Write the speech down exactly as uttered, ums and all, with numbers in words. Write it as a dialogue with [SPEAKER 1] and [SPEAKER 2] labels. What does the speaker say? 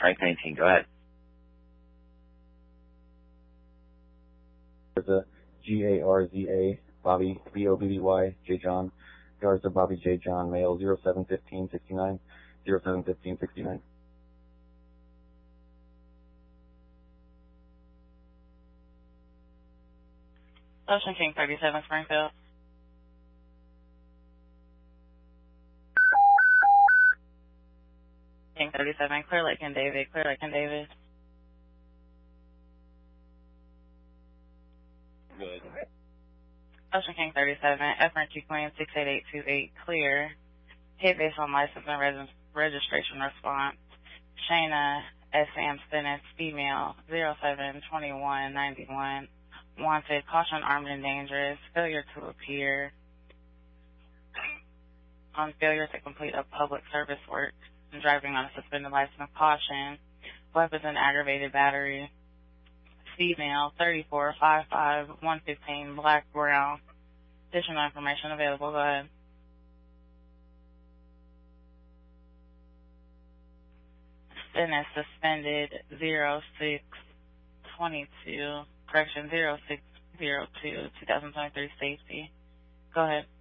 [SPEAKER 1] Frank nineteen, go ahead.
[SPEAKER 2] Garza, G A R Z A, Bobby, B O B B Y, J. John, Garza, Bobby, J. John, male, zero seven fifteen sixty-nine, zero seven fifteen sixty-nine.
[SPEAKER 3] Ocean King thirty-seven, Springfield. King thirty-seven, Clear Lake and David, Clear Lake and David.
[SPEAKER 4] Good.
[SPEAKER 3] Ocean King thirty-seven, F R Q Queen six eight eight two eight, clear. Hit based on license and res registration response. Shayna S. M. Stennis, female, zero seven twenty-one ninety-one. Wanted, caution armed and dangerous, failure to appear, on failure to complete a public service work, and driving on a suspended license, caution, weapons and aggravated battery, female, thirty-four fifty-five one fifteen, black, brown. Additional information available, go ahead. Stennis suspended zero six twenty-two, correction zero six zero two, two thousand twenty-three safety. Go ahead.